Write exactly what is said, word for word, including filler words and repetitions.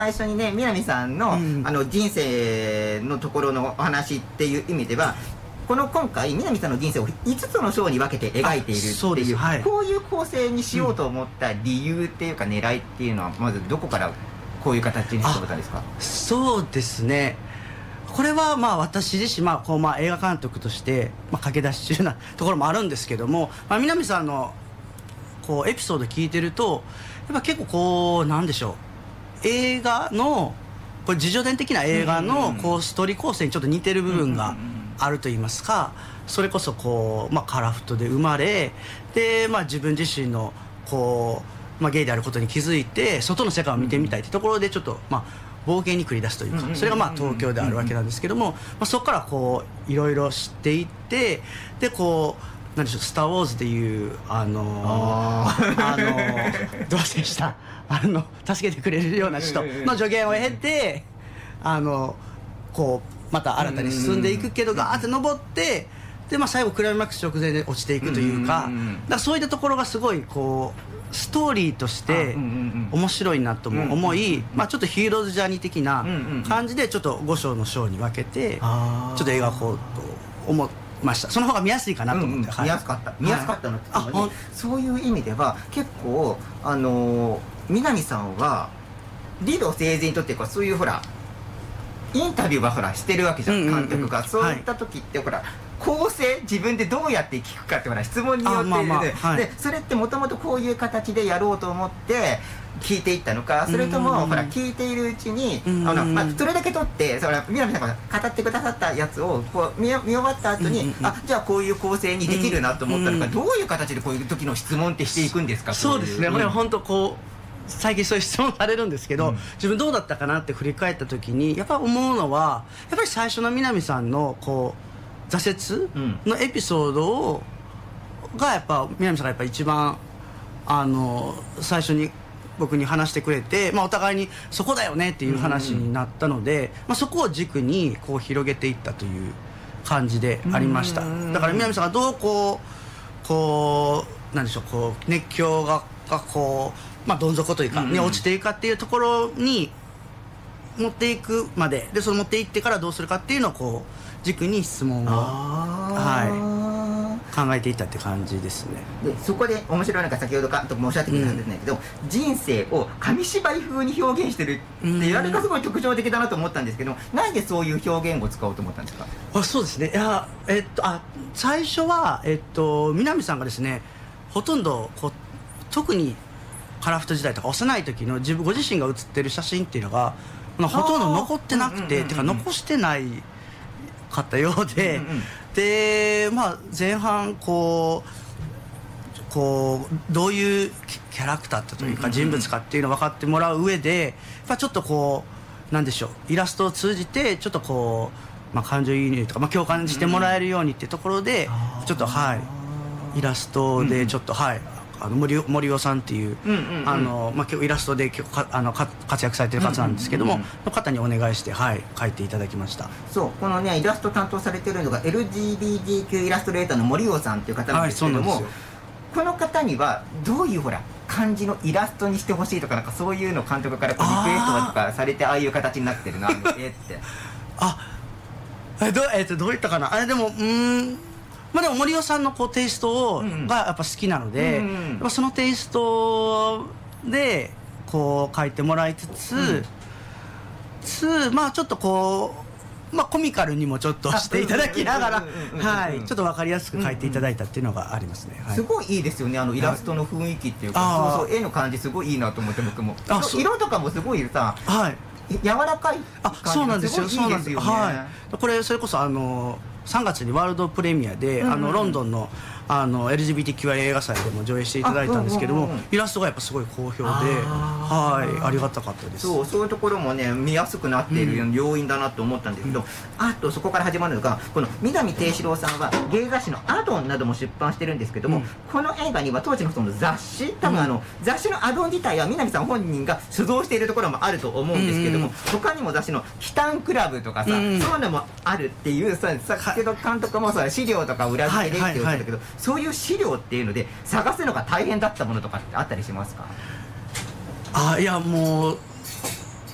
最初にね、南さんの、うん、あの人生のところのお話っていう意味では、この今回南さんの人生をいつつの章に分けて描いているっていう、はい、こういう構成にしようと思った理由っていうか狙いっていうのはまずどこからこういう形にしてもらったんですか？ そうですね、これはまあ私自身、まあこうまあ映画監督として、まあ、駆け出し中なところもあるんですけども、まあ、南さんのこうエピソード聞いてるとやっぱ結構こうなんでしょう、映画のこれ自叙伝的な映画のこうストーリー構成にちょっと似てる部分があると言いますか、それこそこう、まあ、カラフトで生まれで、まあ、自分自身のこう、まあ、ゲイであることに気づいて外の世界を見てみたいというところでちょっと、まあ、冒険に繰り出すというか、それがまあ東京であるわけなんですけども、まあ、そこからこういろいろ知っていってでこうなんでしょう、スター・ウォーズでいうあのー、あのー、どうでしたあの助けてくれるような人の助言を経てあのこうまた新たに進んでいくけどガーッて登ってで、まあ、最後クライマックス直前で落ちていくというか、だからそういったところがすごいこうストーリーとして面白いなとも思い、まあ、ちょっとヒーローズジャーニー的な感じでちょっとご章の章に分けてちょっと描こうと思ってました。その方が見やすいかなと思って、うんうん、 はい、見やすかった見やすかったのって、はい、そういう意味では結構あのー、南さんは理路整然とっていうか、そういうほらインタビューはほらしてるわけじゃん、監督が。そういった時って、はい、ほら構成自分でどうやって聞くかってほら質問によって、まあまあ、はい、でそれってもともとこういう形でやろうと思って聞いていったのか、それともほら聞いているうちにあの、まあ、それだけ取ってそれ南さんが語ってくださったやつをこう見, 見終わった後に、あじゃあこういう構成にできるなと思ったのか、どういう形でこういう時の質問ってしていくんですか？ そうですね、これは本当こう最近そういう質問されるんですけど、うん、自分どうだったかなって振り返った時にやっぱ思うのはやっぱり最初の南さんのこう挫折のエピソードをがやっぱ南さんがやっぱ一番あの最初に僕に話してくれて、まあ、お互いにそこだよねっていう話になったので、まあ、そこを軸にこう広げていったという感じでありました。だから南さんがどうこうこうなんでしょう、こう熱狂ががこう、まあ、どん底というかに落ちていくかっていうところに持っていくまでで、その持っていってからどうするかっていうのをこう軸に質問を、はい、考えていったって感じですね。 でそこで面白いのが先ほど監督もおっしゃってくれたんですけど、うん、人生を紙芝居風に表現してるっていうあれがすごい特徴的だなと思ったんですけど、なんでそういう表現を使おうと思ったんですか？ あそうですね、いや、えっと、あ最初は、えっと、南さんがですねほとんどこう特にカラフト時代とか幼い時の自分ご自身が写ってる写真っていうのがほとんど残ってなくて、てか残してないかったようで、うんうん、でまあ前半こうこうどういうキャラクターだというか人物かっていうのを分かってもらう上でやっぱちょっとこうなんでしょう、イラストを通じてちょっとこう、まあ、感情移入とか、まあ、共感してもらえるようにっていうところでちょっとはいイラストでちょっとはいあの 森, 森尾さんっていう結構イラストで結構かあのか活躍されてる方なんですけども、の方にお願いして、はい、描いていただきました。 そうこのねイラスト担当されてるのが エルジービーティーキュー イラストレーターの森尾さんっていう方なんですけども、はい、この方にはどういうほら感じのイラストにしてほしいとかなんかそういうの監督からこうリクエストとかされてああいう形になってるなってってあえど,、えー、とどういったかなあれでもうーんまあでも森尾さんのこうテイストを、うん、がやっぱ好きなので、うん、やっぱそのテイストでこう書いてもらいつつ、うん、つまあちょっとこう、まあ、コミカルにもちょっとしていただきながらはいちょっと分かりやすく書いていただいたっていうのがありますね、はい、 すごいいいですよね、あのイラストの雰囲気っていうか、そうそう絵の感じすごいいいなと思って僕もあ色とかもすごいさ、はい柔らかい感じがすごいいいですよね。はい、これそれこそあのさんがつにワールドプレミアで、うんうん、あのロンドンのあの エルジービーティーキューアイ 映画祭でも上映していただいたんですけども、イラストがやっぱすごい好評で、あはいありがたかったです。 そうそういうところもね見やすくなっている要因だなと思ったんですけど、うん、あとそこから始まるのがこの南定四郎さんは芸雑誌のアドンなども出版してるんですけども、うん、この映画には当時のその雑誌多分あの、うん、雑誌のアドン自体は南さん本人が主導しているところもあると思うんですけども、うん、他にも雑誌のキタンクラブとかさ、うん、そういうのもあるっていうさ先ほど監督もさ資料とか裏付けでって言ってたけど、そういう資料っていうので探すのが大変だったものとかってあったりしますか？ あいやもう